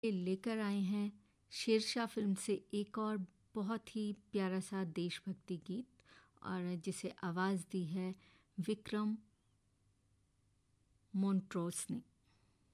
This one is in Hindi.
लेकर आए हैं शेरशाह फिल्म से एक और बहुत ही प्यारा सा देशभक्ति गीत और जिसे आवाज़ दी है विक्रम मोंट्रोस ने।